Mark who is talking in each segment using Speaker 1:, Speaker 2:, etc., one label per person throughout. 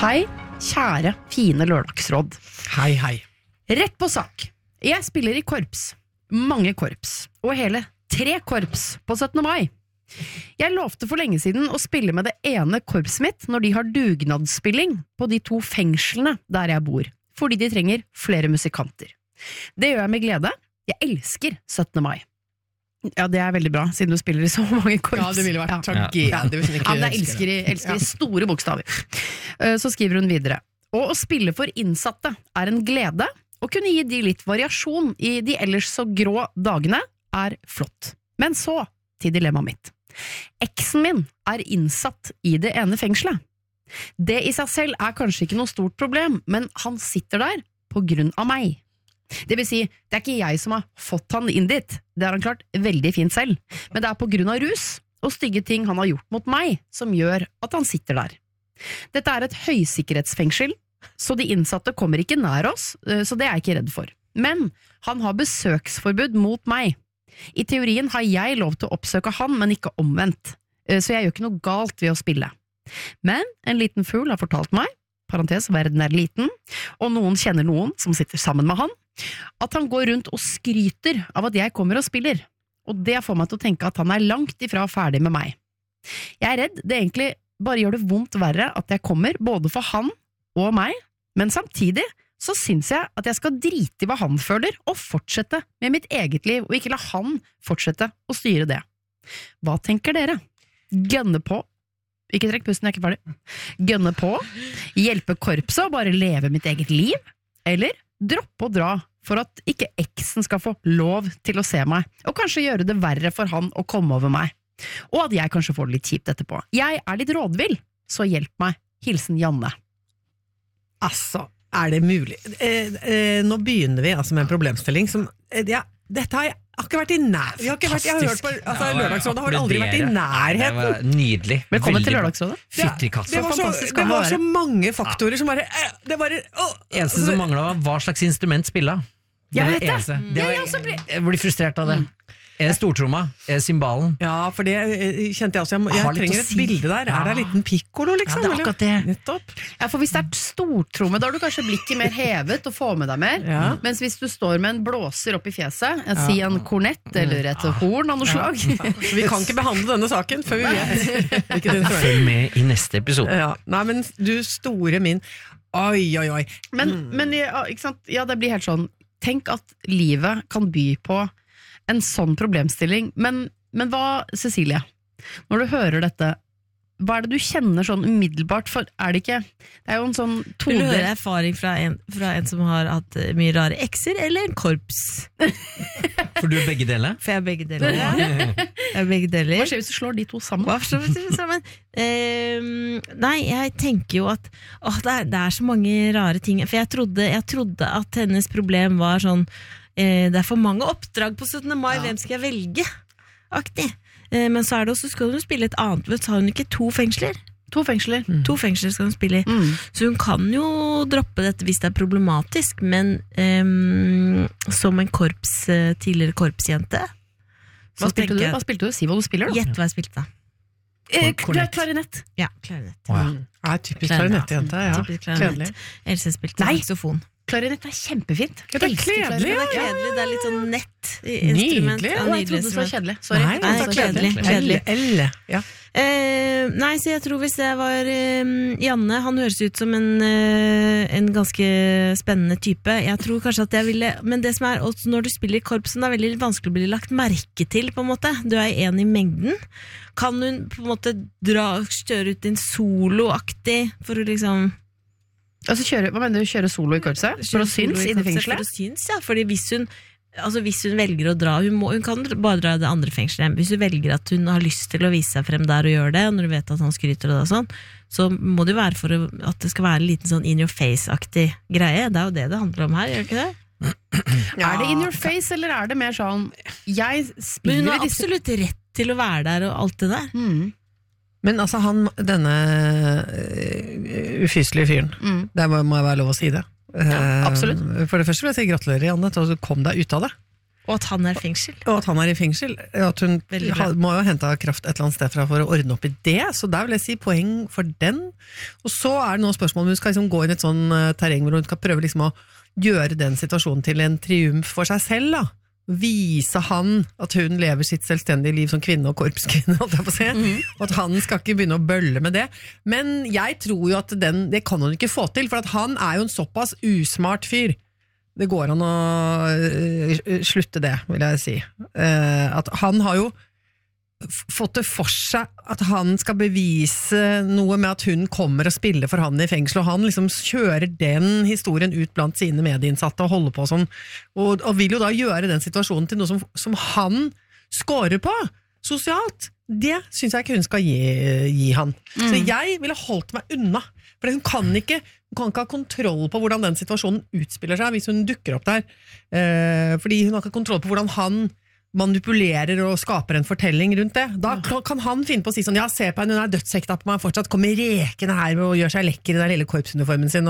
Speaker 1: Hei, kjære, fine lørdagsråd.
Speaker 2: Hei.
Speaker 1: Rett på sak. Jeg spiller i korps. Mange korps. Og hele 3 korps på 17. mai. Jeg lovte for lenge siden å spille med det ene korpset mitt når de har dugnadsspilling på de 2 fengslene der jeg bor, fordi de trenger flere musikanter. Det gjør jeg med glede. Jeg elsker 17. mai. Ja, det er veldig bra, siden du spiller i så mange korps.
Speaker 2: Ja, det ville vært tragedie.
Speaker 1: Ja, men jeg elsker i store bokstaver. Så skriver hun videre. Og å spille for innsatte er en glede, og kunne gi de litt variasjon i de ellers så grå dagene er flott. Men så til dilemmaet mitt. Eksen min er innsatt i det ene fengselet. Det i seg selv er kanskje ikke noe stort problem, men han sitter der på grunn av meg. Det vil si, det er ikke jeg som har fått han inn dit, det har han klart veldig fint selv, men det er på grunn av rus og stygge ting han har gjort mot meg som gjør at han sitter der. Dette er et høysikkerhetsfengsel, så de innsatte kommer ikke nær oss, så det er jeg ikke redd for. Men han har besøksforbud mot meg. I teorien har jeg lov til å oppsøke han, men ikke omvendt, så jeg gjør ikke noe galt ved å spille. Men en liten fugl har fortalt meg, parentes, verden er liten, og noen kjenner noen som sitter sammen med han, at han går rundt og skryter av at jeg kommer og spiller, og det får meg til å tenke at han er langt ifra ferdig med meg. Jeg er redd det egentlig bare gjør det vondt verre at jeg kommer, både for han og meg, men samtidig så synes jeg at jeg skal drite i hva han føler, og fortsette med mitt eget liv, og ikke la han fortsette å styre det. Hva tenker dere? Gønne på. Ikke trekk pusten, jeg er ikke ferdig. Gønne på, hjelpe korpset og bare leve mitt eget liv, eller droppe å dra for at ikke eksen skal få lov til å se meg, og kanskje gjøre det verre for han å komme over meg, og at jeg kanskje får det litt kjipt etterpå. Jeg er litt rådvill, så hjelp meg. Hilsen Janne.
Speaker 2: Altså, er det mulig? Nå begynner vi altså med en problemstilling som, dette har jeg ikke vært i nær. Jeg har hørt på Lørdagsrådet, har aldri vært i nærheten.
Speaker 3: Det var nydelig.
Speaker 1: Velkommen til Lørdagsrådet.
Speaker 3: Fyttekasse.
Speaker 2: Det var så mange faktorer som bare,
Speaker 3: eneste som manglet var hva slags instrument spille.
Speaker 1: Jeg vet det.
Speaker 3: Jeg blir frustrert av det. Er det stortromma? Er det cymbalen?
Speaker 2: Ja, for det kjente jeg også. Jeg trenger et bilde der. Er det en liten piccolo, liksom?
Speaker 1: Ja, det er akkurat det.
Speaker 2: Nettopp.
Speaker 1: Ja, for hvis det er stortromme, da har du kanskje blikket mer hevet og får med deg mer.
Speaker 2: Ja.
Speaker 1: Mens hvis du står med en blåser opp i fjeset, si en kornett eller et horn av noe slag.
Speaker 2: Vi kan ikke behandle denne saken før vi vet.
Speaker 3: Følg med i neste episode.
Speaker 2: Ja. Nei, men du store min. Oi.
Speaker 1: Men ja, ikke sant? Ja, det blir helt sånn. Tenk at livet kan by på en sånn problemstilling, men hva, Cecilie, når du hører dette, hva er det du kjenner sånn umiddelbart, for er det ikke, det er jo en sånn
Speaker 4: Vil du høre erfaring fra en som har hatt mye rare ekser, eller en korps?
Speaker 3: For du er begge deler?
Speaker 4: For jeg er begge deler, ja.
Speaker 1: Hva skjer hvis du slår de 2 sammen?
Speaker 4: Hva skjer hvis du sammen? Nei, jeg tenker jo at det er så mange rare ting, for jeg trodde at hennes problem var sånn det er for mange oppdrag på 17. mai, hvem skal jeg velge? Aktig. Men så er det også, skal hun spille et annet, så har hun ikke 2 fengsler.
Speaker 1: 2 fengsler.
Speaker 4: 2 fengsler skal hun spille i. Så hun kan jo droppe dette hvis det er problematisk, men som en tidligere korpsjente.
Speaker 1: Hva spilte du? Si hva du spiller da.
Speaker 4: Gjett hva jeg spilte da.
Speaker 1: Klarinett.
Speaker 4: Ja, klarinett.
Speaker 2: Typisk klarinettjente, ja.
Speaker 4: Typisk klarinett. Else spilte saxofon.
Speaker 1: Klarinett er kjempefint.
Speaker 2: Det er kledelig.
Speaker 4: Det er litt sånn nett instrument.
Speaker 2: Nydelig.
Speaker 1: Jeg trodde det var kjedelig. Sorry.
Speaker 4: Nei, det er kjedelig.
Speaker 2: Ja.
Speaker 4: Nei, så jeg tror hvis det var Janne, han høres ut som en ganske spennende type. Jeg tror kanskje at jeg ville, men det som er også når du spiller i korpsen, det er veldig vanskelig å bli lagt merke til, på en måte. Du er en i mengden. Kan hun på en måte kjøre ut en soloaktig for å liksom
Speaker 1: hva mener du, kjøre solo i korpset? For å syns i det fengselet?
Speaker 4: For å syns, ja, fordi hvis hun velger å dra, hun kan bare dra i det andre fengselet, hvis hun velger at hun har lyst til å vise seg frem der og gjøre det, og når du vet at han skryter og sånn, så må det jo være for at det skal være en liten sånn in your face-aktig greie. Det er jo det handler om her, gjør det ikke det?
Speaker 1: Ja. Er det in your face, eller er det mer sånn jeg spiller?
Speaker 4: Men hun har absolutt rett til å være der og alt det der.
Speaker 2: Men altså denne ufyselige fyren, det må jeg være lov å si det.
Speaker 1: Ja, absolutt.
Speaker 2: For det første vil jeg si gratulerer, Janne, til at du kom deg ut av det.
Speaker 4: Og at han er i fengsel.
Speaker 2: Og at han er i fengsel. At hun må jo hente kraft et eller annet sted fra for å ordne opp i det, så der vil jeg si poeng for den. Og så er det nå spørsmål om hun skal liksom gå inn i et sånn terreng hvor hun skal prøve liksom å gjøre den situasjonen til en triumf for seg selv, da. Vise han at hun lever sitt selvstendige liv som kvinne og korpskvinne, holdt jeg på å si, og at han skal ikke begynne å bølle med det. Men jeg tror jo at det kan hun ikke få til, for at han er jo en såpass usmart fyr. Det går an å slutte det, vil jeg si. At han har jo fått det for seg at han skal bevise noe med at hun kommer og spiller for han i fengsel, og han liksom kjører den historien ut blant sine medinnsatte og holder på sånn, og vil jo da gjøre den situasjonen til noe som han scorer på sosialt. Det synes jeg ikke hun skal gi han. Så jeg ville holdt meg unna, for hun kan ikke ha kontroll på hvordan den situasjonen utspiller seg hvis hun dukker opp der, fordi hun har ikke kontroll på hvordan han manipulerer og skaper en fortelling rundt det. Da kan han finne på å si sånn, ja, se på henne, hun er dødshekta på meg, fortsatt kommer rekene her og gjør seg lekker i den lille korpsuniformen sin,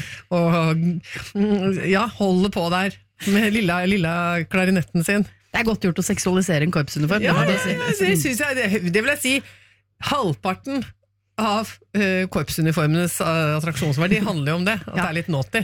Speaker 2: og ja, holder på der med lilla klarinetten sin.
Speaker 1: Det er godt gjort å seksualisere en korpsuniform.
Speaker 2: Ja, det synes jeg, det vil jeg si, halvparten av korpsuniformenes attraksjonsverdi handler jo om det, at det er litt naughty.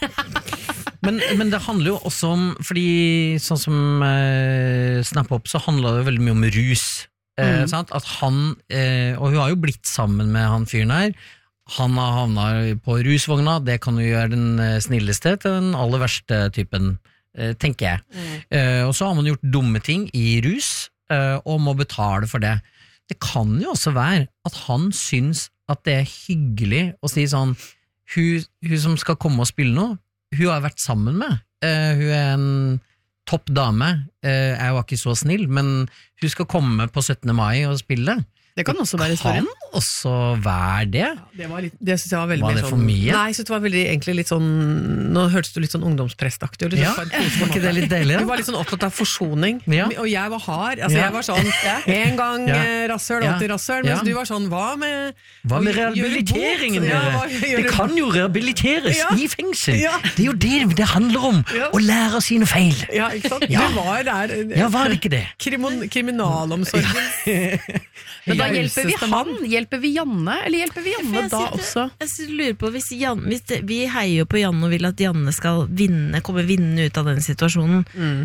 Speaker 3: Men det handler jo også om, fordi sånn som Snap Up, så handler det veldig mye om rus. Sant? At han, og hun har jo blitt sammen med han fyren her, han har havnet på rusvogna, det kan jo gjøre den snilleste til den aller verste typen, tenker jeg. Og så har man gjort dumme ting i rus, og må betale for det. Det kan jo også være at han syns at det er hyggelig å si sånn, hun som skal komme og spille nå, hun har vært sammen med. Hun er en topp dame. Jeg var ikke så snill, men hun skal komme på 17. mai og spille.
Speaker 1: Det kan også være historien.
Speaker 3: Kan også være det.
Speaker 2: Ja, det synes jeg var veldig
Speaker 3: var det for mye?
Speaker 2: Nei, jeg synes det var veldig, egentlig litt sånn, nå hørtes du litt sånn ungdomsprestaktig.
Speaker 3: Ja, var ikke det litt deilig?
Speaker 2: Du var litt sånn opptatt av forsoning,
Speaker 3: ja.
Speaker 2: Og jeg var hard. Altså, jeg var sånn, en gang rasshøl, alltid rasshøl, mens du var sånn, hva med
Speaker 3: rehabiliteringen dere? Det kan jo rehabiliteres i fengsel. Det er jo det handler om, å lære sine feil.
Speaker 2: Ja, ikke sant? Du var der.
Speaker 3: Ja, var det ikke det?
Speaker 2: Kriminalomsorgen.
Speaker 1: Men da hjelper vi han, hjelper vi Janne, eller hjelper vi Janne da også?
Speaker 4: Jeg lurer på, hvis vi heier jo på Janne og vil at Janne skal komme vinnende ut av den situasjonen.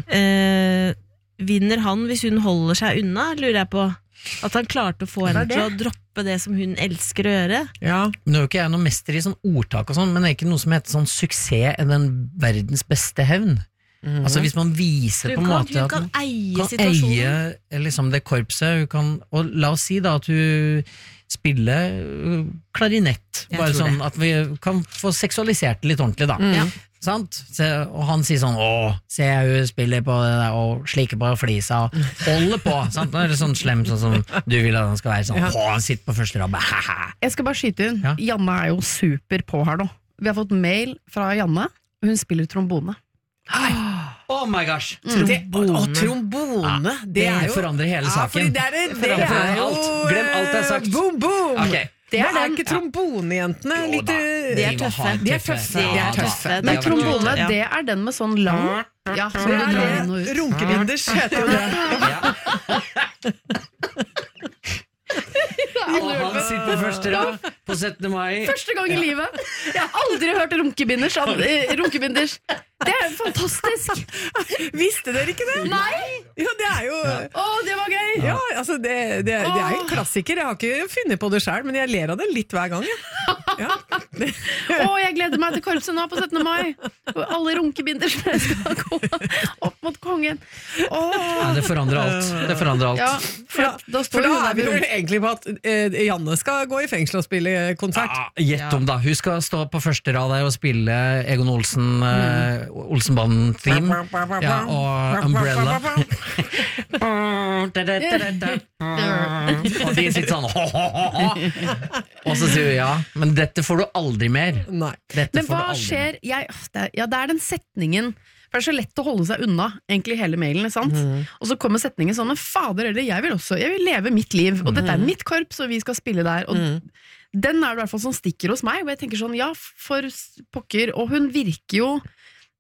Speaker 4: Vinner han hvis hun holder seg unna, lurer jeg på? At han klarte å få henne til å droppe det som hun elsker å gjøre?
Speaker 2: Ja.
Speaker 3: Nå er jo ikke jeg noen mester i sånn ordtak og sånn, men det er ikke noe som heter sånn suksess er den verdens beste hevn. Altså hvis man viser på en måte at
Speaker 4: hun kan eie
Speaker 3: situasjonen, liksom det korpset, og la oss si da at hun spiller klarinett, bare sånn at vi kan få seksualisert det litt ordentlig da. Sant? Og han sier sånn, se hun spiller på det der, og sliker på flisa, og holder på, sant? Nå er det sånn slem sånn som du vil at han skal være sånn, han sitter på første rabbe,
Speaker 1: Jeg skal bare skyte inn, Janne er jo super på her nå. Vi har fått mail fra Janne, hun spiller trombone.
Speaker 3: Oh my gosh,
Speaker 2: trombone,
Speaker 3: det forandrer hele saken.
Speaker 2: Det er jo
Speaker 3: glem alt jeg har sagt.
Speaker 2: Boom, boom.
Speaker 3: Okay.
Speaker 2: Det er ikke trombonejentene litt,
Speaker 4: de er tøffe.
Speaker 1: Men trombone, det er den med sånn lang, som du drar inn og ut.
Speaker 2: Runkebinders heter jo det.
Speaker 3: Og han sitter på første rad på 17. mai.
Speaker 1: Første gang i livet. Jeg har aldri hørt runkebinders. Det er fantastisk.
Speaker 2: Visste dere ikke det?
Speaker 1: Nei.
Speaker 2: Jo, det er jo...
Speaker 1: det var gøy.
Speaker 2: Ja, altså det er jo en klassiker. Jeg har ikke funnet på det selv, men jeg ler av det litt hver gang.
Speaker 1: Jeg gleder meg til korpset nå på 17. mai. Alle runkebinders skal gå opp mot kongen.
Speaker 3: Det forandrer alt.
Speaker 1: Ja,
Speaker 2: for da er vi jo egentlig på at Janne skal gå i fengsel og spille konsert.
Speaker 3: Gjett om da. Hun skal stå på første rad der og spille Egon Olsenbanden-theme og Umbrella. Og de sitter sånn og så sier hun men dette får du aldri mer.
Speaker 2: Nei.
Speaker 1: Men hva skjer? Det er den setningen, for det er så lett å holde seg unna egentlig hele mailen, sant? Og så kommer setningen sånn, fader eller jeg vil leve mitt liv, og dette er mitt korps og vi skal spille der, og den er det i hvert fall som stikker hos meg, og jeg tenker sånn, for pokker, og hun virker jo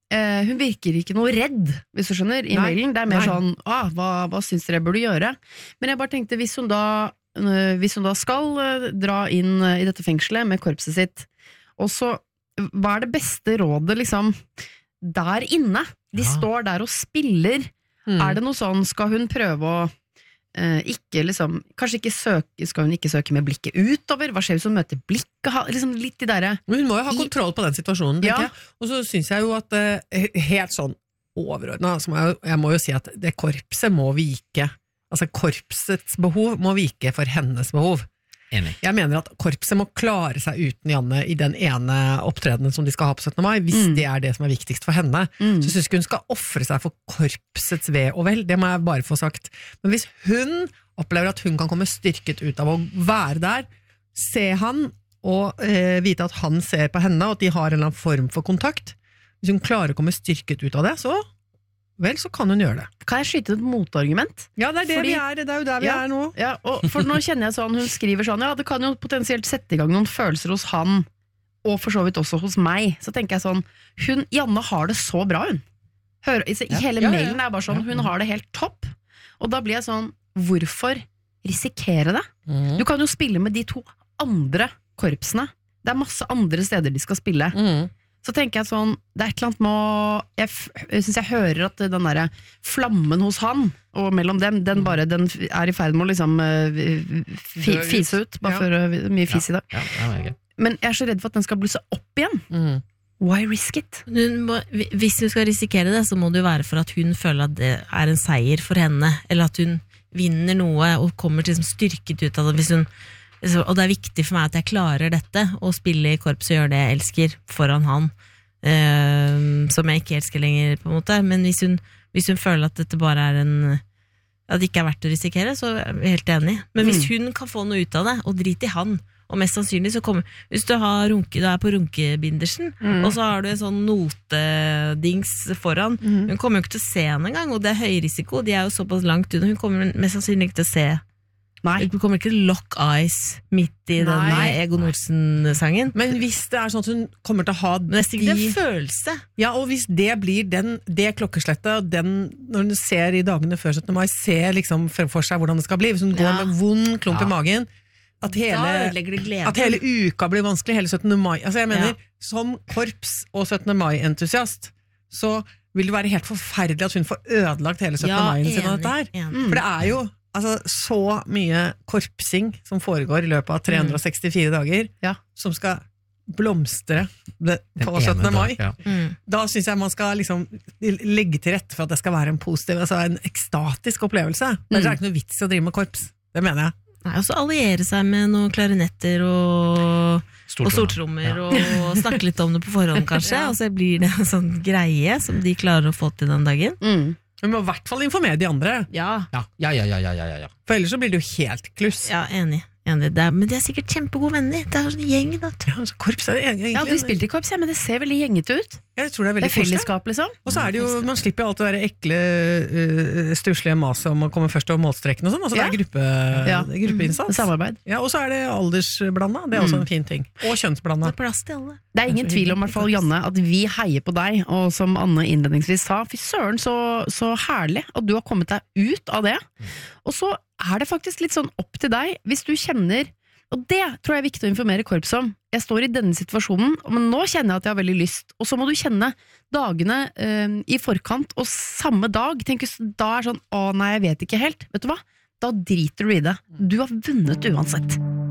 Speaker 1: hun virker ikke noe redd, hvis du skjønner, i mailen. Det mer sånn, hva synes dere jeg burde gjøre? Men jeg bare tenkte, hvis hun da skal dra inn i dette fengselet med korpset sitt, og så, hva det beste rådet liksom der inne? De står der og spiller. Det noe sånn, skal hun prøve å ikke liksom, kanskje ikke søke, skal hun ikke søke med blikket utover? Hva skjer hvis hun møter blikket? Liksom litt de der...
Speaker 2: Men hun må jo ha kontroll på den situasjonen, tenker jeg. Og så synes jeg jo at helt sånn overordnet, jeg må jo si at det korpset må vike, altså korpsets behov må vike for hennes behov.
Speaker 3: Enig.
Speaker 2: Jeg mener at korpset må klare seg uten Janne i den ene opptredenen som de skal ha på 17. mai, hvis det det som viktigst for henne. Så jeg synes ikke hun skal offre seg for korpsets ve og vel, det må jeg bare få sagt. Men hvis hun opplever at hun kan komme styrket ut av å være der, se han og vite at han ser på henne, og at de har en eller annen form for kontakt, hvis hun klarer å komme styrket ut av det, så kan hun gjøre det.
Speaker 1: Kan jeg skyte et motargument?
Speaker 2: Ja, det det er jo der vi er nå.
Speaker 1: Ja, for nå kjenner jeg sånn, hun skriver sånn, det kan jo potensielt sette i gang noen følelser hos han, og for så vidt også hos meg. Så tenker jeg sånn, Janne har det så bra, hun. Hele mailen bare sånn, hun har det helt topp. Og da blir jeg sånn, hvorfor risikere det? Du kan jo spille med de 2 andre korpsene. Det masse andre steder de skal spille. Så tenker jeg sånn, det et eller annet med jeg synes jeg hører at den der flammen hos han, og mellom dem, den i ferd med å liksom fise ut, bare for mye fis i dag. Men jeg så redd for at den skal blusse opp igjen. Why risk it?
Speaker 4: Hvis hun skal risikere det, så må det jo være for at hun føler at det en seier for henne, eller at hun vinner noe, og kommer til styrket ut av det, og det viktig for meg at jeg klarer dette, å spille i korps og gjøre det jeg elsker foran han, som jeg ikke elsker lenger på en måte, men hvis hun føler at dette bare at det ikke verdt å risikere, så jeg helt enig. Men hvis hun kan få noe ut av det, og drit i han, og mest sannsynlig så kommer, hvis du på runkebindersen, og så har du en sånn notedings foran, hun kommer jo ikke til å se henne en gang, og det høy risiko, de jo såpass langt unna, hun kommer mest sannsynlig ikke til å se. Du kommer ikke til lock eyes midt i den Egon Olsen-sangen.
Speaker 2: Men hvis det sånn at hun kommer til å ha
Speaker 4: det sikkert en følelse.
Speaker 2: Ja, og hvis det blir det klokkeslettet, og når hun ser i dagene før 17. mai, ser liksom for seg hvordan det skal bli, hvis hun går med vond klump i magen, at hele uka blir vanskelig, hele 17. mai. Altså jeg mener, som korps og 17. mai-entusiast, så vil det være helt forferdelig at hun får ødelagt hele 17. mai sin av dette her. For det jo så mye korpsing som foregår i løpet av 364 dager, som skal blomstre på 17. mai. Da synes jeg man skal liksom legge til rette for at det skal være en positiv, en ekstatisk opplevelse. Det ikke noe vits å drive med korps. Det mener jeg.
Speaker 4: Og så alliere seg med noen klarinetter og stortrommer og snakke litt om det på forhånd kanskje, og så blir det en sånn greie som de klarer å få til den dagen.
Speaker 2: Vi må i hvert fall informere de andre.
Speaker 4: Ja.
Speaker 2: For ellers så blir det jo helt kluss.
Speaker 4: Ja, enig. Men det sikkert kjempegode venner. Det sånn gjeng da.
Speaker 2: Korps egentlig.
Speaker 1: Ja, de spilte i korps, men det ser veldig gjengete ut.
Speaker 2: Jeg tror det veldig
Speaker 1: fellesskap, liksom.
Speaker 2: Og så det jo, man slipper jo alt det der ekle, stuslige maset om å komme først over målstreken og sånn. Altså det gruppeinnsats.
Speaker 1: Samarbeid.
Speaker 2: Ja, og så det aldersblanda. Det også en fin ting. Og kjønnsblanda.
Speaker 4: Det plass til alle.
Speaker 1: Det ingen tvil om, i hvert fall, Janne, at vi heier på deg, og som Anne innledningsvis sa, fy søren, så herlig at du har kommet deg ut av det. Og så det faktisk litt sånn opp til deg, hvis du kjenner, og det tror jeg viktig å informere korps om, jeg står i denne situasjonen, men nå kjenner jeg at jeg har veldig lyst, og så må du kjenne dagene i forkant, og samme dag, tenker da sånn, nei, jeg vet ikke helt, vet du hva? Da driter du i det. Du har vunnet uansett.